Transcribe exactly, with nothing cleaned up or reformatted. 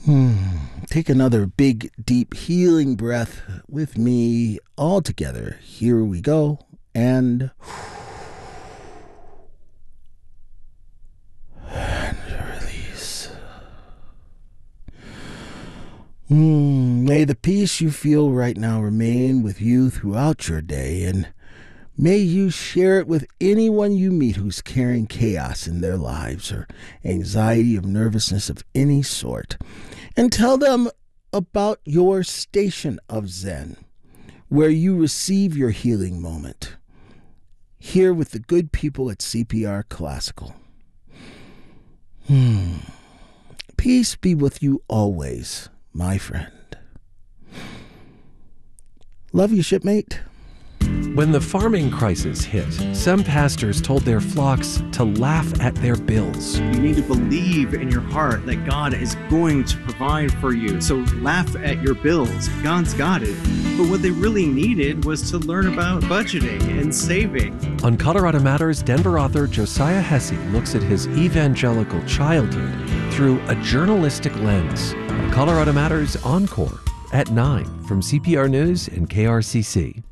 Hmm. Take another big, deep, healing breath with me all together. Here we go. And, and release. Hmm. May the peace you feel right now remain with you throughout your day, and may you share it with anyone you meet who's carrying chaos in their lives or anxiety or nervousness of any sort. And tell them about your station of Zen, where you receive your healing moment. Here with the good people at C P R Classical. Hmm. Peace be with you always, my friend. Love you, shipmate. When the farming crisis hit, some pastors told their flocks to laugh at their bills. You need to believe in your heart that God is going to provide for you. So laugh at your bills. God's got it. But what they really needed was to learn about budgeting and saving. On Colorado Matters, Denver author Josiah Hesse looks at his evangelical childhood through a journalistic lens. On Colorado Matters Encore at nine from C P R News and K R C C.